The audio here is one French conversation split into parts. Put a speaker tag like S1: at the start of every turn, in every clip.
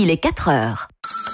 S1: il est 4 heures.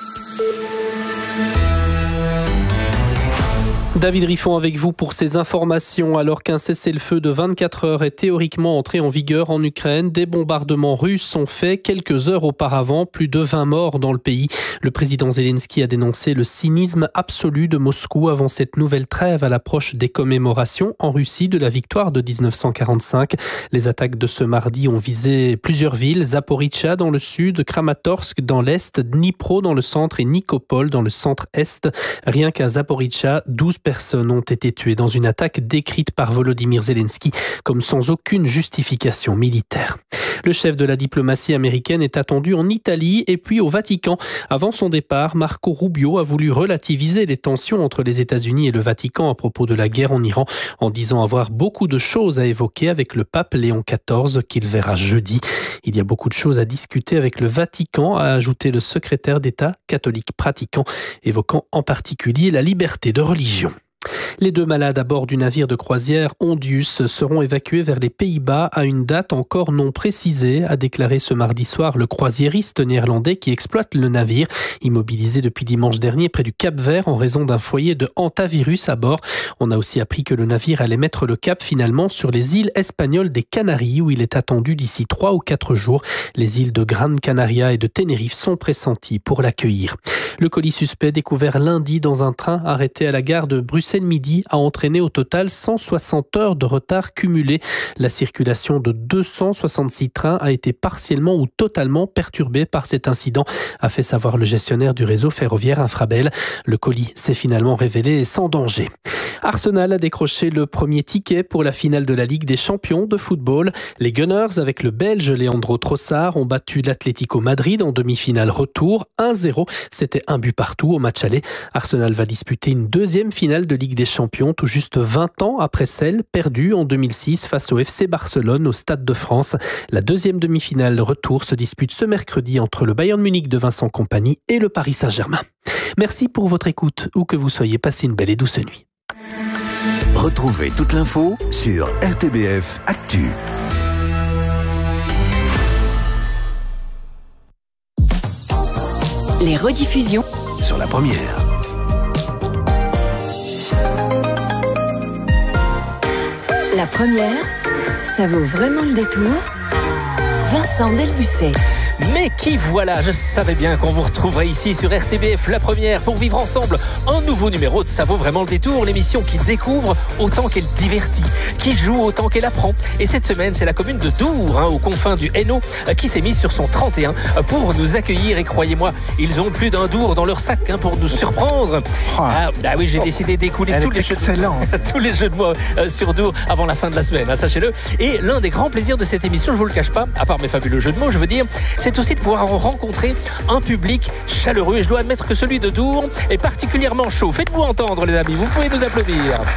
S2: David Riffon avec vous pour ces informations. Alors qu'un cessez-le-feu de 24 heures est théoriquement entré en vigueur en Ukraine, des bombardements russes sont faits quelques heures auparavant, plus de 20 morts dans le pays. Le président Zelensky a dénoncé le cynisme absolu de Moscou avant cette nouvelle trêve à l'approche des commémorations en Russie de la victoire de 1945. Les attaques de ce mardi ont visé plusieurs villes, Zaporijjia dans le sud, Kramatorsk dans l'est, Dnipro dans le centre et Nikopol dans le centre-est. Rien qu'à Zaporijjia, 12 personnes ont été tuées dans une attaque décrite par Volodymyr Zelensky comme sans aucune justification militaire. Le chef de la diplomatie américaine est attendu en Italie et puis au Vatican. Avant son départ, Marco Rubio a voulu relativiser les tensions entre les États-Unis et le Vatican à propos de la guerre en Iran, en disant avoir beaucoup de choses à évoquer avec le pape Léon XIV qu'il verra jeudi. Il y a beaucoup de choses à discuter avec le Vatican, a ajouté le secrétaire d'État catholique pratiquant, évoquant en particulier la liberté de religion. Les 2 malades à bord du navire de croisière Ondius seront évacués vers les Pays-Bas à une date encore non précisée, a déclaré ce mardi soir le croisiériste néerlandais qui exploite le navire, immobilisé depuis dimanche dernier près du Cap-Vert en raison d'un foyer de hantavirus à bord. On a aussi appris que le navire allait mettre le cap finalement sur les îles espagnoles des Canaries où il est attendu d'ici 3 ou 4 jours. Les îles de Gran Canaria et de Tenerife sont pressenties pour l'accueillir. Le colis suspect découvert lundi dans un train arrêté à la gare de Bruxelles-Midi a entraîné au total 160 heures de retard cumulé. La circulation de 266 trains a été partiellement ou totalement perturbée par cet incident, a fait savoir le gestionnaire du réseau ferroviaire Infrabel. Le colis s'est finalement révélé sans danger. Arsenal a décroché le premier ticket pour la finale de la Ligue des champions de football. Les Gunners, avec le Belge Leandro Trossard, ont battu l'Atlético Madrid en demi-finale retour 1-0. C'était un but partout au match aller. Arsenal va disputer une deuxième finale de Ligue des champions tout juste 20 ans après celle perdue en 2006 face au FC Barcelone au Stade de France. La deuxième demi-finale retour se dispute ce mercredi entre le Bayern Munich de Vincent Kompany et le Paris Saint-Germain. Merci pour votre écoute, où que vous soyez, passez une belle et douce nuit.
S3: Retrouvez toute l'info sur RTBF Actu.
S1: Les rediffusions
S3: Sur la première.
S1: La première, ça vaut vraiment le détour. Vincent Delbucet.
S4: Mais qui voilà, je savais bien qu'on vous retrouverait ici sur RTBF La Première pour vivre ensemble un nouveau numéro de Ça vaut vraiment le détour, l'émission qui découvre autant qu'elle divertit, qui joue autant qu'elle apprend. Et cette semaine, c'est la commune de Dour, aux confins du Hainaut, qui s'est mise sur son 31 pour nous accueillir. Et croyez-moi, ils ont plus d'un Dour dans leur sac pour nous surprendre. Oui, j'ai décidé d'écouler tous les jeux de mots sur Dour avant la fin de la semaine, sachez-le. Et l'un des grands plaisirs de cette émission, je vous le cache pas, à part mes fabuleux jeux de mots, je veux dire, c'est aussi de pouvoir rencontrer un public chaleureux. Et je dois admettre que celui de Dour est particulièrement chaud. Faites-vous entendre, les amis. Vous pouvez nous applaudir.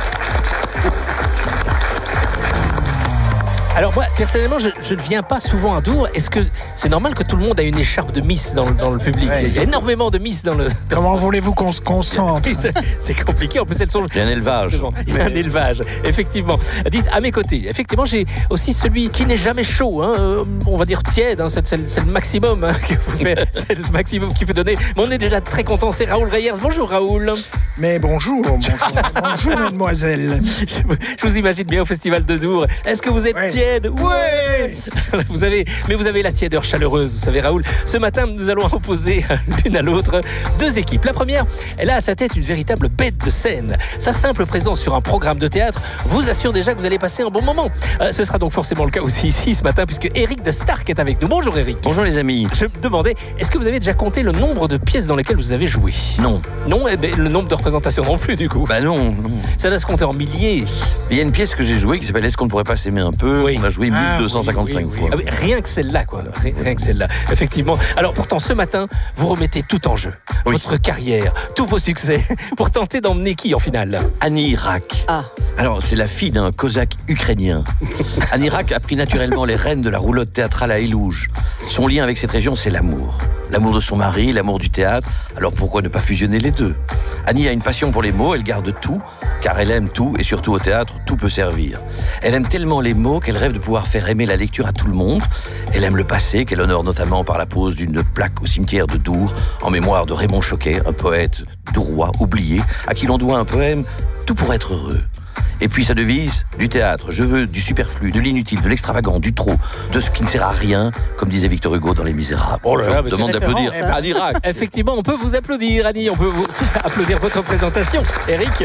S4: Alors moi, personnellement, je ne viens pas souvent à Dour. Est-ce que c'est normal que tout le monde a une écharpe de Miss dans le public? Il y a énormément de Miss dans le...
S5: Comment voulez-vous qu'on se concentre?
S4: C'est compliqué, en plus elles sont...
S6: Il y a un élevage.
S4: Il y a un élevage, effectivement. Dites, à mes côtés, effectivement, j'ai aussi celui qui n'est jamais chaud, on va dire tiède, c'est le maximum c'est le maximum qu'il peut donner. Mais on est déjà très content, c'est Raoul Reyers. Bonjour Raoul.
S5: Mais bonjour mademoiselle.
S4: Je vous imagine bien au Festival de Dour. Est-ce que vous êtes tiède? Ouais. Vous avez la tièdeur chaleureuse, vous savez Raoul. Ce matin, nous allons opposer l'une à l'autre 2 équipes. La première, elle a à sa tête une véritable bête de scène. Sa simple présence sur un programme de théâtre vous assure déjà que vous allez passer un bon moment. Ce sera donc forcément le cas aussi ici ce matin, puisque Eric de Stark est avec nous. Bonjour Eric.
S6: Bonjour les amis.
S4: Je me demandais, est-ce que vous avez déjà compté le nombre de pièces dans lesquelles vous avez joué?
S6: Non.
S4: Non, mais le nombre de représentations non plus du coup.
S6: Non.
S4: Ça doit se compter en milliers.
S6: Il y a une pièce que j'ai jouée qui s'appelle Est-ce qu'on ne pourrait pas s'aimer un peu? On a joué 1255 fois.
S4: Rien que celle-là, quoi. Rien que celle-là, effectivement. Alors pourtant, ce matin, vous remettez tout en jeu. Votre carrière, tous vos succès, pour tenter d'emmener qui en finale?
S6: Annie Irak. Alors, c'est la fille d'un cosaque ukrainien. Annie Irak a pris naturellement les rênes de la roulotte théâtrale à Élouges. Son lien avec cette région, c'est l'amour. L'amour de son mari, l'amour du théâtre. Alors pourquoi ne pas fusionner les deux? Annie a une passion pour les mots, elle garde tout. car elle aime tout, et surtout au théâtre, tout peut servir. Elle aime tellement les mots qu'elle rêve de pouvoir faire aimer la lecture à tout le monde. Elle aime le passé, qu'elle honore notamment par la pose d'une plaque au cimetière de Dour, en mémoire de Raymond Choquet, un poète dourois, oublié, à qui l'on doit un poème « Tout pour être heureux ». Et puis sa devise, du théâtre, je veux du superflu, de l'inutile, de l'extravagant, du trop, de ce qui ne sert à rien, comme disait Victor Hugo dans Les Misérables.
S4: Oh là là,
S6: je demande d'applaudir Annie Rack.
S4: Effectivement, on peut vous applaudir, Annie. On peut vous applaudir votre présentation. Eric.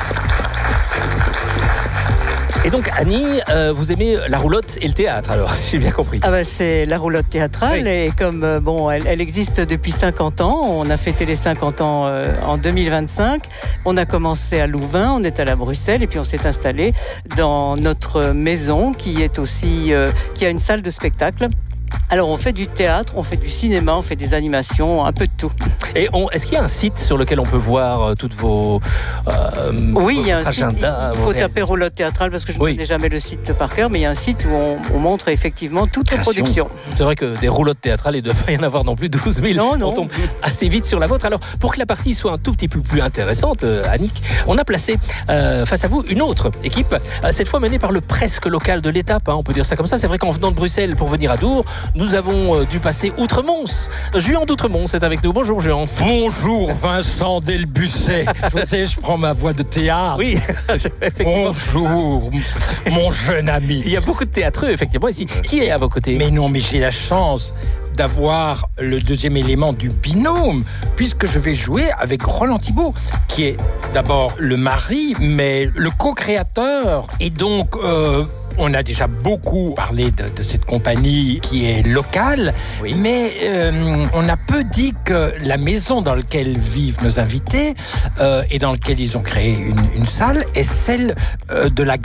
S4: Et donc, Annie, vous aimez la roulotte et le théâtre, alors, si j'ai bien compris.
S7: Ah bah, c'est la roulotte théâtrale, oui. Et comme elle existe depuis 50 ans, on a fêté les 50 ans en 2025. On a commencé à Louvain, on est allé à Bruxelles, et puis on s'est installé dans notre maison qui est aussi qui a une salle de spectacle. Alors on fait du théâtre, on fait du cinéma, on fait des animations, un peu de tout.
S4: Et est-ce qu'il y a un site sur lequel on peut voir toutes vos
S7: oui, il y a un
S4: site.
S7: Il faut taper roulotte théâtrale parce que je ne connais jamais le site par cœur, mais il y a un site où on montre effectivement toutes les productions.
S4: C'est vrai que des roulottes théâtrales, il ne doit pas y en avoir non plus 12 000.
S7: Non.
S4: On tombe assez vite sur la vôtre. Alors pour que la partie soit un tout petit peu plus intéressante, Annick, on a placé face à vous une autre équipe, cette fois menée par le presque local de l'étape, on peut dire ça comme ça. C'est vrai qu'en venant de Bruxelles pour venir à Dour, nous avons dû passer Outremont. Juan d'Outremont est avec nous. Bonjour Juan.
S8: Bonjour Vincent Delbusset. Je prends ma voix de théâtre.
S4: Oui,
S8: bonjour mon jeune ami.
S4: Il y a beaucoup de théâtreux effectivement ici. Qui est à vos côtés?
S8: Mais non, mais j'ai la chance d'avoir le deuxième élément du binôme, puisque je vais jouer avec Roland Thibault, qui est d'abord le mari, mais le co-créateur. Et donc, on a déjà beaucoup parlé de cette compagnie qui est locale, oui. Mais on a peu dit que la maison dans laquelle vivent nos invités et dans laquelle ils ont créé une salle est celle de la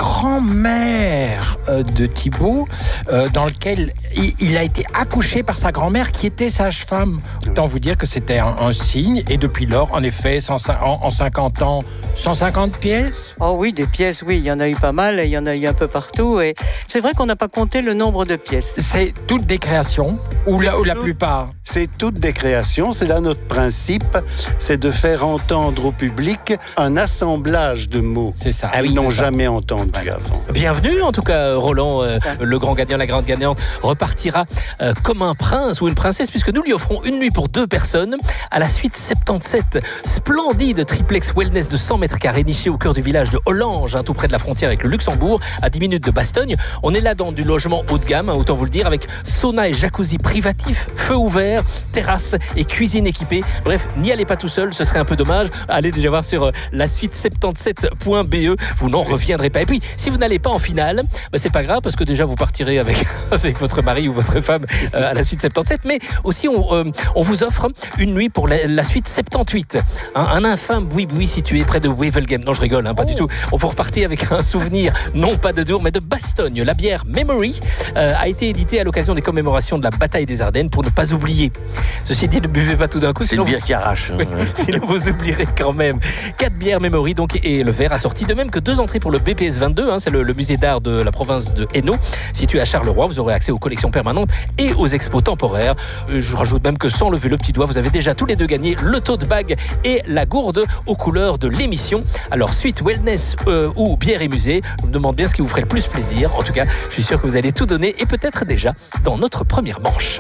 S8: grand-mère de Thibault, dans laquelle il a été accouché par sa grand-mère qui était sage-femme. Autant vous dire que c'était un signe, et depuis lors, en effet, en 50 ans, 150 pièces.
S7: Oh oui, des pièces, oui, il y en a eu pas mal, il y en a eu un peu partout. Et c'est vrai qu'on n'a pas compté le nombre de pièces.
S8: C'est toutes des créations, ou la plupart?
S9: C'est toutes des créations, c'est là notre principe, c'est de faire entendre au public un assemblage de mots.
S8: C'est ça.
S9: Ils n'ont jamais entendu avant.
S4: Bienvenue en tout cas, Roland, le grand gagnant, la grande gagnante, repartira comme un prince ou une princesse, puisque nous lui offrons une nuit pour 2 personnes à la suite 77. Splendide triplex wellness de 100 mètres carrés niché au cœur du village de Hollange, tout près de la frontière avec le Luxembourg, à 10 minutes de Bastogne. On est là dans du logement haut de gamme, autant vous le dire, avec sauna et jacuzzi privatif, feu ouvert, terrasse et cuisine équipée. Bref, n'y allez pas tout seul, ce serait un peu dommage. Allez déjà voir sur la suite 77.be, vous n'en reviendrez pas. Et puis, si vous n'allez pas en finale, c'est pas grave, parce que déjà vous partirez avec votre mari ou votre femme à la suite 77, mais aussi on vous offre une nuit pour la suite 78. Un infâme boui-boui situé près de Wevelgem. Non, je rigole, pas du tout. On vous repartez avec un souvenir, non pas de Dour, mais de Bastogne. La bière Memory a été éditée à l'occasion des commémorations de la bataille des Ardennes pour ne pas oublier. Ceci dit, ne buvez pas tout d'un coup.
S6: C'est une bière qui arrache.
S4: Oui, sinon vous oublierez quand même. 4 bières Memory, donc, et le verre assorti. De même que 2 entrées pour le BPS 22, c'est le musée d'art de la province de Hainaut, situé à Charleroi. Vous aurez accès aux collections permanentes et aux expos temporaires. Je rajoute même que sans lever le petit doigt, vous avez déjà tous les deux gagné le tote bag et la gourde aux couleurs de l'émission. Alors, suite wellness ou bière et musée, je me demande bien ce qui vous ferait le plus plaisir. En tout cas, je suis sûr que vous allez tout donner, et peut-être déjà dans notre première manche.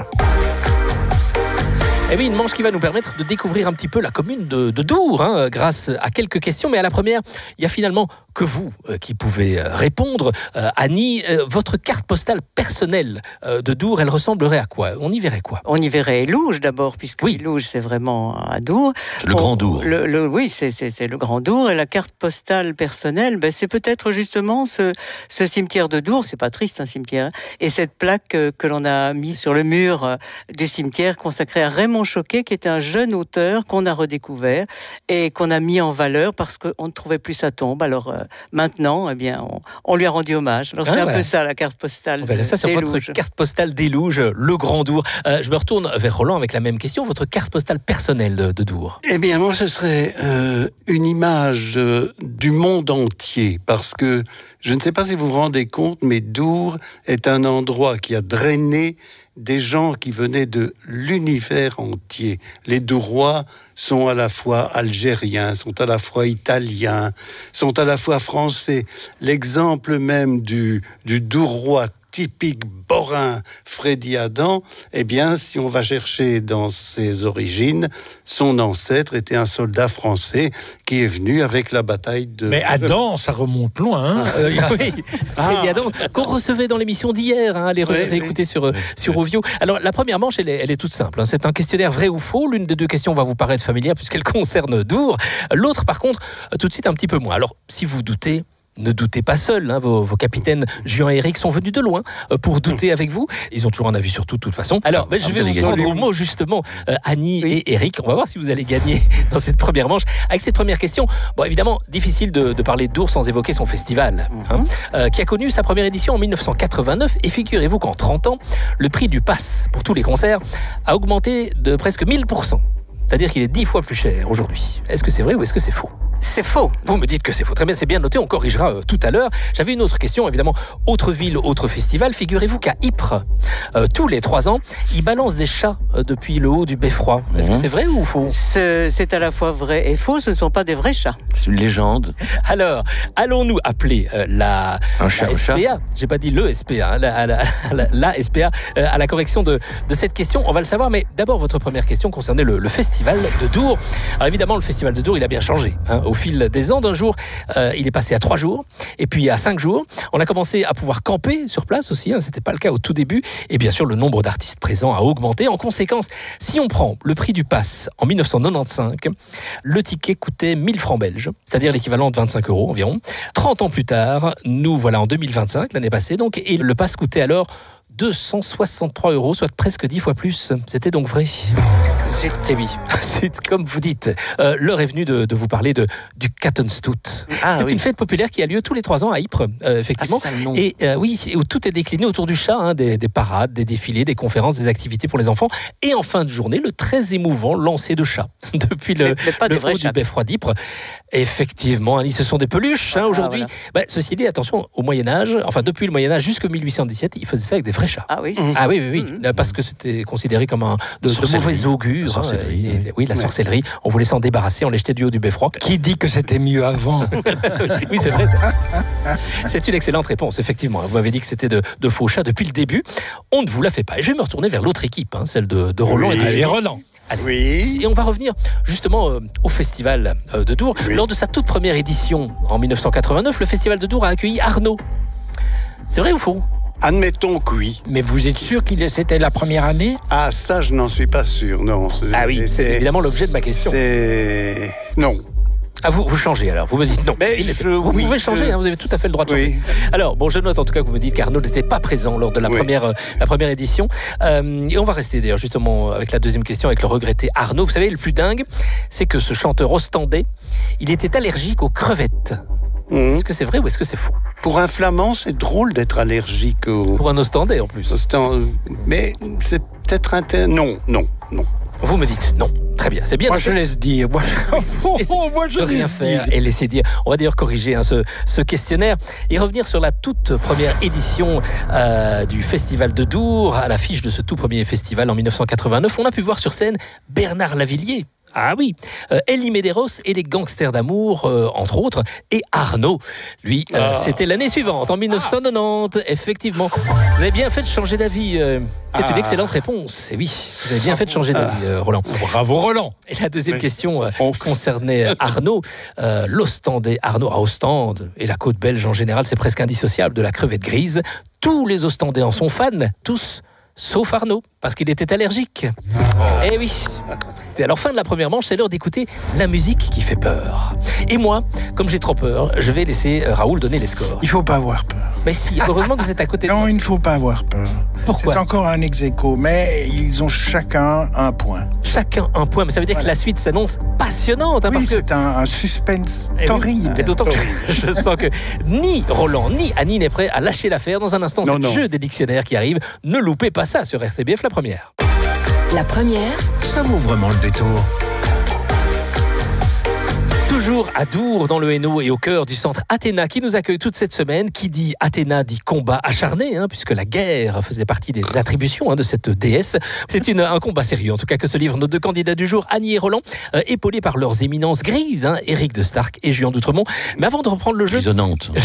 S4: Et oui, une manche qui va nous permettre de découvrir un petit peu la commune de Dour, grâce à quelques questions. Mais à la première, il y a finalement que vous qui pouvez répondre. Annie, votre carte postale personnelle de Dour, elle ressemblerait à quoi? On y verrait quoi?
S7: On y verrait Élouges d'abord, puisque
S4: oui.
S7: Élouges, c'est vraiment à Dour.
S6: C'est le Grand Dour.
S7: Oui, c'est le Grand Dour. Et la carte postale personnelle, c'est peut-être justement ce cimetière de Dour. C'est pas triste, un cimetière. Et cette plaque que l'on a mise sur le mur du cimetière consacrée à Raymond Choquet, qui était un jeune auteur qu'on a redécouvert et qu'on a mis en valeur parce qu'on ne trouvait plus sa tombe. Alors maintenant, on lui a rendu hommage. Alors c'est un peu ça, la carte postale.
S4: On verrait ça sur votre carte postale d'Élouges, le Grand Dour. Je me retourne vers Roland avec la même question. Votre carte postale personnelle de Dour?
S9: Eh bien, moi, ce serait une image du monde entier, parce que je ne sais pas si vous vous rendez compte, mais Dour est un endroit qui a drainé des gens qui venaient de l'univers entier. Les Dourois sont à la fois algériens, sont à la fois italiens, sont à la fois français. L'exemple même du Dourois typique borin Freddy Adam, eh bien, si on va chercher dans ses origines, son ancêtre était un soldat français qui est venu avec la bataille de...
S8: Mais Adam, ça remonte loin. Hein.
S4: Oui, Freddy Adam, qu'on recevait dans l'émission d'hier, hein, les réécouter sur Ovio. Alors, la première manche, elle est toute simple. Hein. C'est un questionnaire vrai ou faux. L'une des deux questions va vous paraître familière puisqu'elle concerne Dour. L'autre, par contre, tout de suite un petit peu moins. Alors, si vous doutez, ne doutez pas seul, hein, vos capitaines Juan et Eric sont venus de loin pour douter avec vous. Ils ont toujours un avis sur tout, de toute façon. Alors, je vais vous prendre au mot justement, Annie et Eric. On va voir si vous allez gagner dans cette première manche. Avec cette première question, bon, évidemment, difficile de parler de Dour sans évoquer son festival, hein, qui a connu sa première édition en 1989. Et figurez-vous qu'en 30 ans, le prix du pass pour tous les concerts a augmenté de presque 1000%. C'est-à-dire qu'il est 10 fois plus cher aujourd'hui. Est-ce que c'est vrai ou est-ce que c'est faux ?
S7: C'est faux.
S4: Vous me dites que c'est faux. Très bien, c'est bien noté, on corrigera tout à l'heure. J'avais une autre question, évidemment. Autre ville, autre festival. Figurez-vous qu'à Ypres, tous les 3 ans, ils balancent des chats depuis le haut du beffroi. Est-ce que c'est vrai ou faux ?
S7: C'est à la fois vrai et faux, ce ne sont pas des vrais chats.
S6: C'est une légende.
S4: Alors, allons-nous appeler la SPA ? J'ai pas dit le SPA, la SPA, à la correction de cette question. On va le savoir, mais d'abord, votre première question concernait le festival de Dour. Alors évidemment, le festival de Dour, il a bien changé. Hein. Au fil des ans, d'un jour, il est passé à 3 jours, et puis à 5 jours. On a commencé à pouvoir camper sur place aussi, hein. C'était pas le cas au tout début. Et bien sûr, le nombre d'artistes présents a augmenté. En conséquence, si on prend le prix du pass en 1995, le ticket coûtait 1000 francs belges, c'est-à-dire l'équivalent de 25 € environ. 30 ans plus tard, nous voilà en 2025, l'année passée donc, et le pass coûtait alors 263 €, soit presque 10 fois plus. C'était donc vrai. Et oui, c'est comme vous dites. L'heure est venue de vous parler du Kattenstoet. C'est une fête populaire qui a lieu tous les 3 ans à Ypres, effectivement.
S6: c'est ça le nom.
S4: Et oui, et où tout est décliné autour du chat, hein, des parades, des défilés, des conférences, des activités pour les enfants. Et en fin de journée, le très émouvant lancer de chats depuis le haut du beffroi d'Ypres. Effectivement, ce sont des peluches aujourd'hui. Voilà. Bah, ceci dit, attention, au Moyen-Âge, enfin depuis le Moyen-Âge jusqu'au 1817, ils faisaient ça avec des vrais chats.
S7: Ah oui.
S4: Ah oui. Parce que c'était considéré comme de mauvais augure. Oui, la sorcellerie. On voulait s'en débarrasser, on les jetait du haut du beffroi.
S8: Qui dit que c'était mieux avant ?
S4: Oui, c'est vrai. C'est une excellente réponse, effectivement. Vous m'avez dit que c'était de faux chats depuis le début. On ne vous la fait pas. Et je vais me retourner vers l'autre équipe, hein, celle de Roland et de Julie.
S8: Roland.
S4: Allez. Et on va revenir justement au festival de Dour. Lors de sa toute première édition en 1989, le festival de Dour a accueilli Arnaud. C'est vrai ou faux ?
S9: Admettons que oui.
S8: Mais vous êtes sûr que c'était la première année ?
S9: Ah, ça, je n'en suis pas sûr, non.
S4: Ah oui, c'est évidemment l'objet de ma question.
S9: Non.
S4: Ah, vous changez alors, vous me dites non.
S9: Mais
S4: vous pouvez changer, hein, vous avez tout à fait le droit de changer. Alors, bon, je note en tout cas que vous me dites qu'Arnaud n'était pas présent lors de la première édition. Et on va rester d'ailleurs justement avec la deuxième question, avec le regretté Arnaud. Vous savez, le plus dingue, c'est que ce chanteur ostendais, il était allergique aux crevettes. Est-ce que c'est vrai ou est-ce que c'est faux ?
S9: Pour un Flamand, c'est drôle d'être allergique aux...
S4: Pour un Ostendais en plus.
S9: Mais c'est peut-être non.
S4: Vous me dites non. Très bien, c'est bien.
S8: Moi, je laisse dire. Moi, je
S4: rien
S8: laisse
S4: faire
S8: dire.
S4: et laisser dire. On va d'ailleurs corriger ce questionnaire et revenir sur la toute première édition du Festival de Dour. À l'affiche de ce tout premier festival en 1989, on a pu voir sur scène Bernard Lavilliers. Ah oui, Elie Medeiros et les Gangsters d'amour, entre autres, et Arnaud. Lui, c'était l'année suivante, en 1990, effectivement. Vous avez bien fait de changer d'avis. C'est une excellente réponse. Et oui, vous avez bien fait de changer d'avis, Roland.
S8: Bravo, Roland.
S4: Et la deuxième question concernait Arnaud. L'Ostendais Arnaud à Ostende, et la côte belge en général, c'est presque indissociable de la crevette grise. Tous les Ostendais en sont fans, tous. Sauf Arnaud, parce qu'il était allergique. Eh oui. Alors, fin de la première manche, c'est l'heure d'écouter la musique qui fait peur. Et moi, comme j'ai trop peur, je vais laisser Raoul donner les scores.
S5: Il ne faut pas avoir peur.
S4: Mais si, heureusement que vous êtes à côté de moi.
S5: Non, il ne faut pas avoir peur.
S4: Pourquoi ?
S5: C'est encore un ex-aequo, mais ils ont chacun un point.
S4: Chacun un point, mais ça veut dire que la suite s'annonce passionnante. Hein,
S5: oui,
S4: parce que...
S5: c'est un suspense horrible.
S4: Et d'autant que je sens que ni Roland, ni Annie n'est prêt à lâcher l'affaire. Dans un instant, c'est le jeu des dictionnaires qui arrive. Ne loupez pas ça sur RTBF, la première.
S1: La première,
S3: Ça vaut vraiment le détour.
S4: Toujours à Dour, dans le Hainaut et au cœur du centre Athéna qui nous accueille toute cette semaine. Qui dit Athéna dit combat acharné, puisque la guerre faisait partie des attributions de cette déesse. C'est un combat sérieux, en tout cas, que se livrent nos deux candidats du jour, Annie et Roland, épaulés par leurs éminences grises, Éric de Starck et Juan d'Outremont. Mais avant de reprendre le jeu, je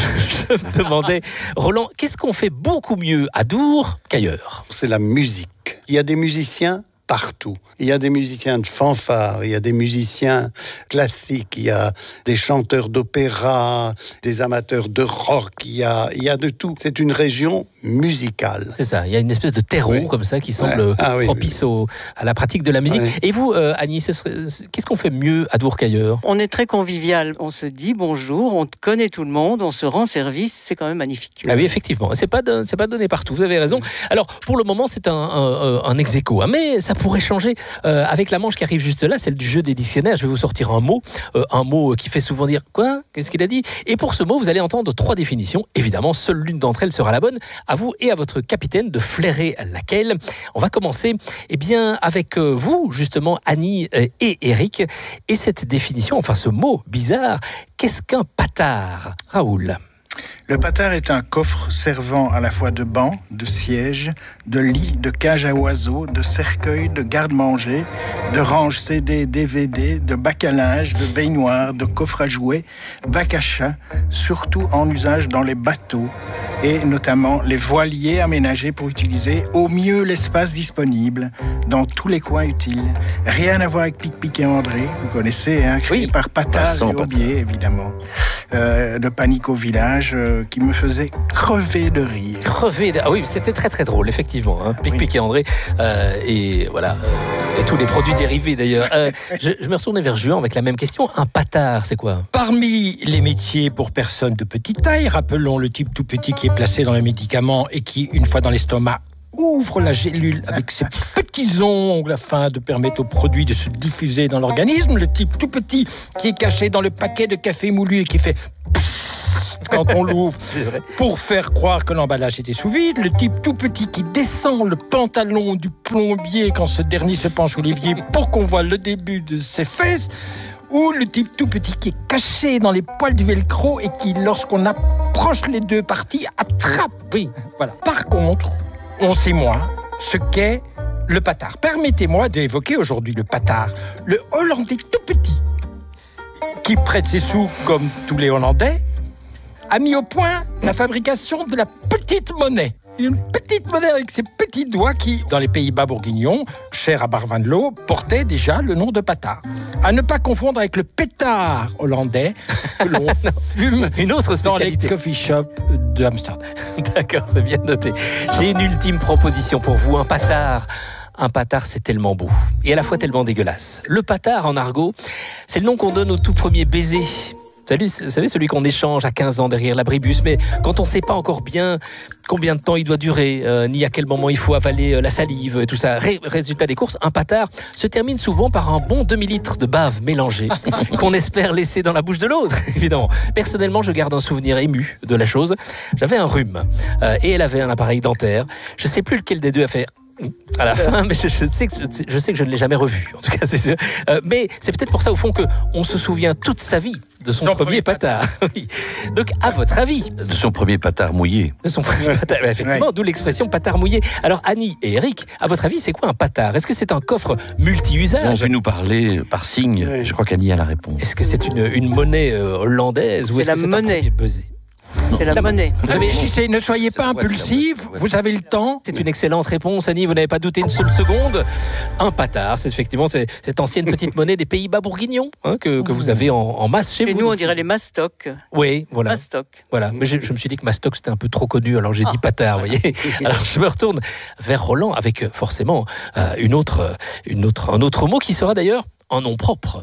S4: me demandais, Roland, qu'est-ce qu'on fait beaucoup mieux à Dour qu'ailleurs?
S9: C'est la musique. Il y a des musiciens partout. Il y a des musiciens de fanfare, il y a des musiciens classiques, il y a des chanteurs d'opéra, des amateurs de rock, il y a de tout. C'est une région musicale.
S4: C'est ça, il y a une espèce de terreau comme ça qui semble propice à la pratique de la musique. Oui. Et vous, Annie, qu'est-ce qu'on fait mieux à Dour qu'ailleurs?
S7: On est très convivial, on se dit bonjour, on connaît tout le monde, on se rend service, c'est quand même magnifique.
S4: Ah oui, effectivement, c'est pas donné partout, vous avez raison. Alors, pour le moment, c'est un ex-aequo, mais ça pourrait changer avec la manche qui arrive juste là, celle du jeu des dictionnaires. Je vais vous sortir un mot qui fait souvent dire « Quoi ? Qu'est-ce qu'il a dit ?» Et pour ce mot, vous allez entendre 3 définitions. Évidemment, seule l'une d'entre elles sera la bonne. À vous et à votre capitaine de flairer laquelle. On va commencer avec vous, justement, Annie et Éric. Et cette définition, enfin ce mot bizarre, qu'est-ce qu'un patard, Raoul ?
S5: Le patard est un coffre servant à la fois de banc, de siège, de lit, de cage à oiseaux, de cercueil, de garde-manger, de range CD, DVD, de bac à linge, de baignoire, de coffre à jouets, bac à chat, surtout en usage dans les bateaux et notamment les voiliers aménagés pour utiliser au mieux l'espace disponible dans tous les coins utiles. Rien à voir avec Pic-Pic et André, vous connaissez, créé par Patard et Aubier, évidemment. De Panique au village, qui me faisait crever de rire.
S4: Ah oui, c'était très très drôle, effectivement. Pic-Pic et André, et voilà, et tous les produits dérivés d'ailleurs. Je me retournais vers Juan avec la même question. Un patard, c'est quoi?
S8: Parmi les métiers pour personnes de petite taille, rappelons le type tout petit qui est placé dans les médicaments et qui, une fois dans l'estomac, ouvre la gélule avec ses petits ongles afin de permettre au produit de se diffuser dans l'organisme. Le type tout petit qui est caché dans le paquet de café moulu et qui fait quand on l'ouvre pour faire croire que l'emballage était sous vide. Le type tout petit qui descend le pantalon du plombier quand ce dernier se penche sur l'évier pour qu'on voit le début de ses fesses. Ou le type tout petit qui est caché dans les poils du velcro et qui, lorsqu'on approche les deux parties, attrape. Oui, voilà. Par contre, on sait moins ce qu'est le patard. Permettez-moi d'évoquer aujourd'hui le patard, le Hollandais tout petit, qui prête ses sous comme tous les Hollandais, a mis au point la fabrication de la petite monnaie. Une petite monnaie avec ses petits doigts qui, dans les Pays-Bas bourguignons, cher à Barvanloo, portait déjà le nom de patard. À ne pas confondre avec le pétard hollandais que l'on fume
S4: une autre
S8: dans les
S4: spécialité.
S8: coffee shops de Amsterdam.
S4: D'accord, c'est bien noté. J'ai une ultime proposition pour vous, un patard. Un patard, c'est tellement beau et à la fois tellement dégueulasse. Le patard, en argot, c'est le nom qu'on donne au tout premier baiser. Vous savez, celui qu'on échange à 15 ans derrière l'abribus, mais quand on ne sait pas encore bien combien de temps il doit durer, ni à quel moment il faut avaler la salive, tout ça. Résultat des courses, un patard se termine souvent par un bon demi-litre de bave mélangée, qu'on espère laisser dans la bouche de l'autre, évidemment. Personnellement, je garde un souvenir ému de la chose. J'avais un rhume, et elle avait un appareil dentaire. Je ne sais plus lequel des deux a fait à la fin, mais je sais que je ne l'ai jamais revu, en tout cas, c'est sûr. Mais c'est peut-être pour ça, au fond, qu'on se souvient toute sa vie de son premier patard. Oui. Donc, à votre avis...
S6: De son premier patard mouillé.
S4: De son premier patard, effectivement, d'où l'expression patard mouillé. Alors, Annie et Éric, à votre avis, c'est quoi un patard? Est-ce que c'est un coffre multi-usage?
S6: On veut nous parler par signe. Je crois qu'Annie a la réponse.
S4: Est-ce que c'est une monnaie hollandaise? Ou est-ce que c'est
S7: monnaie.
S4: un premier buzzé?
S7: C'est la monnaie.
S8: Réfléchissez, ne soyez pas impulsif, vous avez le temps.
S4: C'est une excellente réponse, Annie, vous n'avez pas douté une seule seconde. Un patard, c'est effectivement cette ancienne petite monnaie des Pays-Bas bourguignons, que vous avez en masse chez vous.
S7: Et nous, on dirait les mastocs.
S4: Oui, voilà.
S7: Mastoc.
S4: Voilà. Mais je me suis dit que mastoc, c'était un peu trop connu, alors j'ai dit patard, vous voyez. Alors je me retourne vers Roland avec forcément un autre mot qui sera d'ailleurs un nom propre.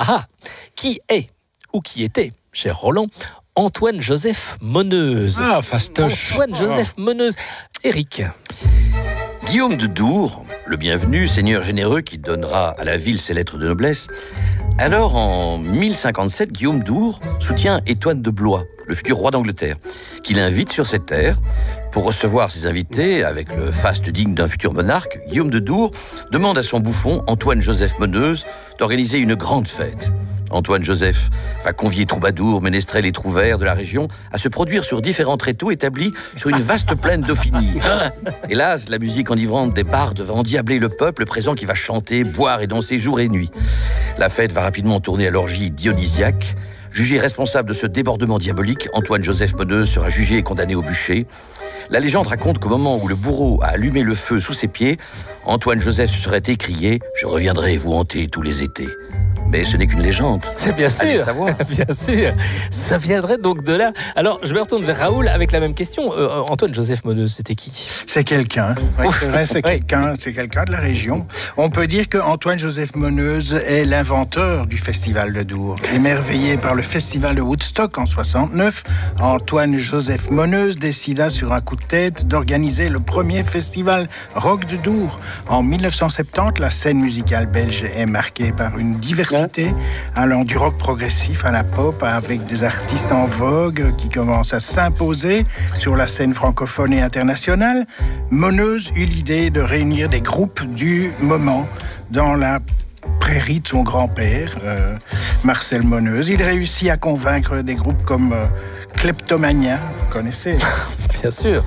S4: Qui est, ou qui était, cher Roland, Antoine-Joseph Monneuse.
S8: Fastoche.
S4: Antoine-Joseph Monneuse. Éric.
S6: Guillaume de Dour, le bienvenu, seigneur généreux qui donnera à la ville ses lettres de noblesse. Alors, en 1057, Guillaume Dour soutient Étoine de Blois, le futur roi d'Angleterre, qui l'invite sur ses terres. Pour recevoir ses invités, avec le faste digne d'un futur monarque, Guillaume de Dour demande à son bouffon, Antoine-Joseph Monneuse, d'organiser une grande fête. Antoine Joseph va convier troubadours, ménestrels et trouvères de la région à se produire sur différents tréteaux établis sur une vaste plaine Dauphiny. Hélas, la musique enivrante des bardes va endiabler le peuple présent qui va chanter, boire et danser jour et nuit. La fête va rapidement tourner à l'orgie dionysiaque. Jugé responsable de ce débordement diabolique, Antoine-Joseph Meneuse sera jugé et condamné au bûcher. La légende raconte qu'au moment où le bourreau a allumé le feu sous ses pieds, Antoine-Joseph se serait écrié « Je reviendrai vous hanter tous les étés ». Mais ce n'est qu'une légende.
S4: C'est bien sûr, bien sûr. Ça viendrait donc de là. Alors, je me retourne vers Raoul avec la même question. Antoine-Joseph Meneuse, c'était qui ?
S5: C'est quelqu'un. Ouais, c'est vrai, c'est quelqu'un de la région. On peut dire que Antoine-Joseph Meneuse est l'inventeur du Festival de Dour. Émerveillé par le Festival de Woodstock en 69, Antoine-Joseph Meneuse décida sur un coup de tête d'organiser le premier festival rock de Dour. En 1970, la scène musicale belge est marquée par une diversité allant du rock progressif à la pop, avec des artistes en vogue qui commencent à s'imposer sur la scène francophone et internationale. Meneuse eut l'idée de réunir des groupes du moment dans la prairie de son grand-père, Marcel Meneuse. Il réussit à convaincre des groupes comme Kleptomania, vous connaissez?
S4: Bien sûr.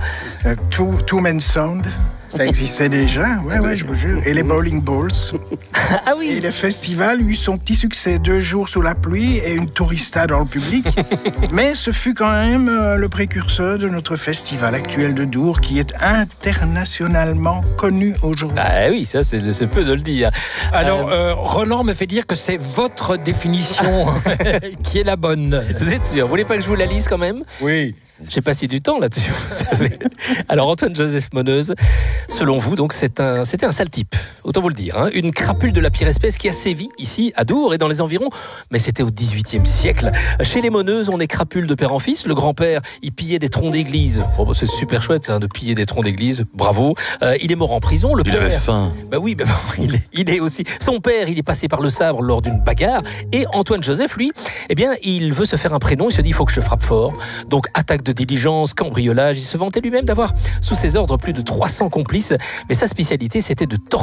S5: Two Men Sound. Ça existait déjà, ouais, je vous jure. Et les Bowling Balls.
S4: Ah oui.
S5: Et le festival eut son petit succès, 2 jours sous la pluie et une tourista dans le public. Mais ce fut quand même le précurseur de notre festival actuel de Dour, qui est internationalement connu aujourd'hui.
S4: Ah oui, ça c'est peu de le dire.
S8: Alors, Roland me fait dire que c'est votre définition qui est la bonne.
S4: Vous êtes sûr? Vous voulez pas que je vous la lise quand même?
S8: Oui.
S4: J'ai passé du temps là-dessus, vous savez. Alors, Antoine-Joseph Meneuse, selon vous, donc, c'était un sale type, autant vous le dire. Hein. Une crapule de la pire espèce qui a sévi ici, à Dour et dans les environs. Mais c'était au XVIIIe siècle. Chez les Meneuses, on est crapule de père en fils. Le grand-père, il pillait des troncs d'église. Oh, bah, c'est super chouette de piller des troncs d'église. Bravo. Il est mort en prison. Le
S6: Il
S4: père,
S6: avait faim.
S4: Bah oui, il est aussi. Son père, il est passé par le sabre lors d'une bagarre. Et Antoine-Joseph, lui, eh bien, il veut se faire un prénom. Il se dit, il faut que je frappe fort. Donc, attaque de diligence, cambriolage. Il se vantait lui-même d'avoir sous ses ordres plus de 300 complices. Mais sa spécialité, c'était de torturer